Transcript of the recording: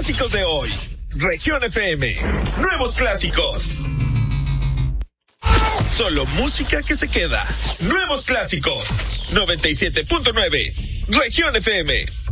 clásicos de hoy. Región FM. Nuevos clásicos. Solo música que se queda. Nuevos clásicos. 97.9. Región FM.